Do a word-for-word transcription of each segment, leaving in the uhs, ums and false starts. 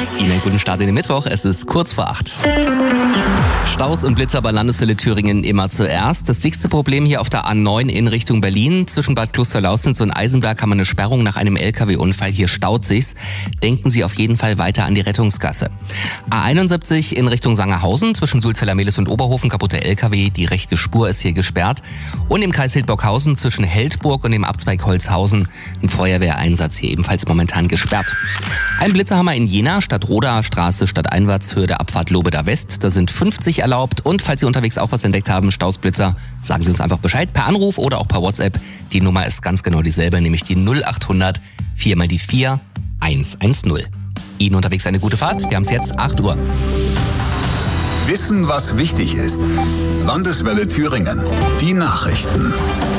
Ihnen einen guten Start in den Mittwoch. Es ist kurz vor acht. Staus und Blitzer bei Landeshölle Thüringen immer zuerst. Das dickste Problem hier auf der A neun in Richtung Berlin. Zwischen Bad Klosterlausnitz und Eisenberg haben wir eine Sperrung nach einem L K W-Unfall. Hier staut sich's. Denken Sie auf jeden Fall weiter an die Rettungsgasse. A einundsiebzig in Richtung Sangerhausen. Zwischen Sulzella-Mehlis und Oberhofen kaputte L K W. Die rechte Spur ist hier gesperrt. Und im Kreis Hildburghausen zwischen Heldburg und dem Abzweig Holzhausen ein Feuerwehreinsatz hier ebenfalls momentan gesperrt. Ein Blitzer haben wir in Jena, Stadtrodaer Straße, Stadteinwärtshöhe der Abfahrt Lobeda West. Da sind fünfzig erlaubt. Und falls Sie unterwegs auch was entdeckt haben, Stausblitzer, sagen Sie uns einfach Bescheid per Anruf oder auch per WhatsApp. Die Nummer ist ganz genau dieselbe, nämlich die null achthundert vier mal die vier eins eins null. Ihnen unterwegs eine gute Fahrt. Wir haben es jetzt acht Uhr. Wissen, was wichtig ist. Landeswelle Thüringen. Die Nachrichten.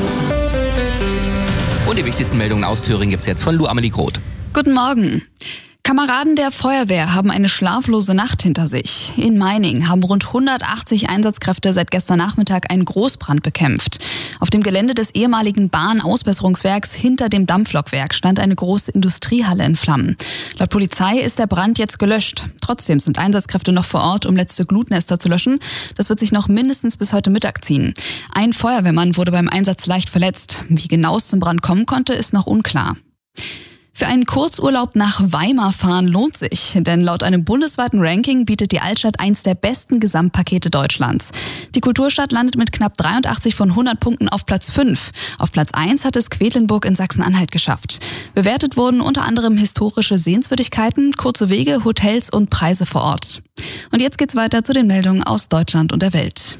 Und die wichtigsten Meldungen aus Thüringen gibt's jetzt von Lu Amelie Groth. Guten Morgen. Kameraden der Feuerwehr haben eine schlaflose Nacht hinter sich. In Meiningen haben rund hundertachtzig Einsatzkräfte seit gestern Nachmittag einen Großbrand bekämpft. Auf dem Gelände des ehemaligen Bahnausbesserungswerks hinter dem Dampflokwerk stand eine große Industriehalle in Flammen. Laut Polizei ist der Brand jetzt gelöscht. Trotzdem sind Einsatzkräfte noch vor Ort, um letzte Glutnester zu löschen. Das wird sich noch mindestens bis heute Mittag ziehen. Ein Feuerwehrmann wurde beim Einsatz leicht verletzt. Wie genau es zum Brand kommen konnte, ist noch unklar. Für einen Kurzurlaub nach Weimar fahren lohnt sich, denn laut einem bundesweiten Ranking bietet die Altstadt eins der besten Gesamtpakete Deutschlands. Die Kulturstadt landet mit knapp dreiundachtzig von hundert Punkten auf Platz fünf. Auf Platz eins hat es Quedlinburg in Sachsen-Anhalt geschafft. Bewertet wurden unter anderem historische Sehenswürdigkeiten, kurze Wege, Hotels und Preise vor Ort. Und jetzt geht's weiter zu den Meldungen aus Deutschland und der Welt.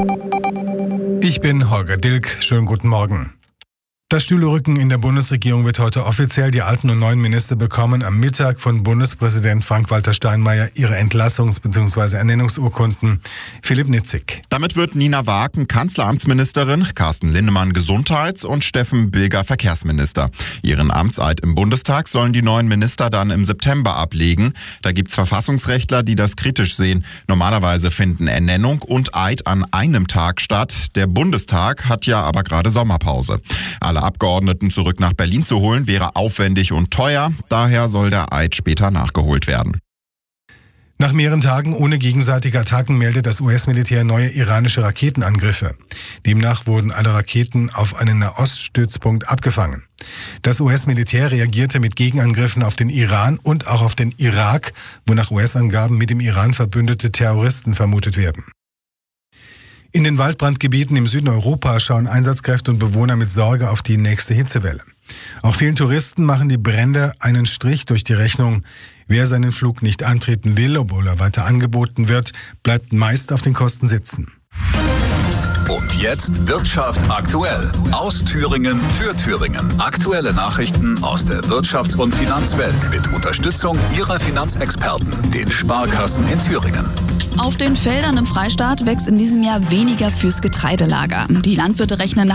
Ich bin Holger Dilk. Schönen guten Morgen. Das Stühlerücken in der Bundesregierung wird heute offiziell. Die alten und neuen Minister bekommen am Mittag von Bundespräsident Frank-Walter Steinmeier ihre Entlassungs- bzw. Ernennungsurkunden. Philipp Nitzig. Damit wird Nina Waaken Kanzleramtsministerin, Carsten Linnemann Gesundheits- und Steffen Bilger Verkehrsminister. Ihren Amtseid im Bundestag sollen die neuen Minister dann im September ablegen. Da gibt's Verfassungsrechtler, die das kritisch sehen. Normalerweise finden Ernennung und Eid an einem Tag statt. Der Bundestag hat ja aber gerade Sommerpause. Alle Abgeordneten zurück nach Berlin zu holen, wäre aufwendig und teuer. Daher soll der Eid später nachgeholt werden. Nach mehreren Tagen ohne gegenseitige Attacken meldet das U S-Militär neue iranische Raketenangriffe. Demnach wurden alle Raketen auf einen Nahoststützpunkt abgefangen. Das U S-Militär reagierte mit Gegenangriffen auf den Iran und auch auf den Irak, wo nach U S-Angaben mit dem Iran verbündete Terroristen vermutet werden. In den Waldbrandgebieten im Süden Europas schauen Einsatzkräfte und Bewohner mit Sorge auf die nächste Hitzewelle. Auch vielen Touristen machen die Brände einen Strich durch die Rechnung. Wer seinen Flug nicht antreten will, obwohl er weiter angeboten wird, bleibt meist auf den Kosten sitzen. Und jetzt Wirtschaft aktuell. Aus Thüringen für Thüringen. Aktuelle Nachrichten aus der Wirtschafts- und Finanzwelt mit Unterstützung Ihrer Finanzexperten, den Sparkassen in Thüringen. Auf den Feldern im Freistaat wächst in diesem Jahr weniger fürs Getreidelager. Die Landwirte rechnen